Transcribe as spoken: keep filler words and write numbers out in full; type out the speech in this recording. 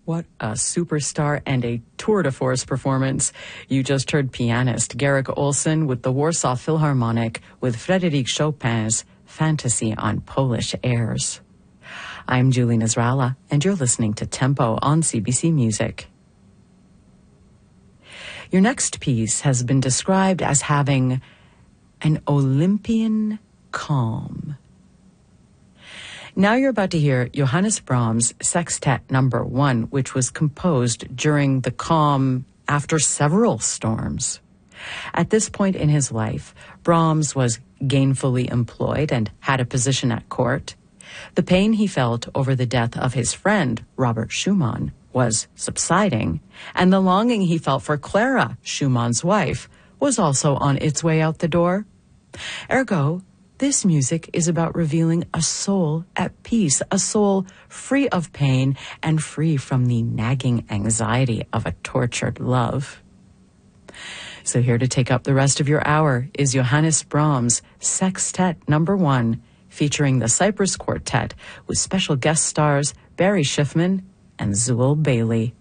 What a superstar and a tour de force performance. You just heard pianist Garrick Olson with the Warsaw Philharmonic with Frédéric Chopin's Fantasy on Polish Airs. I'm Julie Nasrallah, and you're listening to Tempo on C B C Music. Your next piece has been described as having an Olympian calm. Now you're about to hear Johannes Brahms' Sextet Number One, which was composed during the calm after several storms. At this point in his life, Brahms was gainfully employed and had a position at court. The pain he felt over the death of his friend, Robert Schumann, was subsiding, and the longing he felt for Clara, Schumann's wife, was also on its way out the door. Ergo, this music is about revealing a soul at peace, a soul free of pain and free from the nagging anxiety of a tortured love. So here to take up the rest of your hour is Johannes Brahms' Sextet Number One, featuring the Cyprus Quartet with special guest stars Barry Schiffman and Zool Bailey.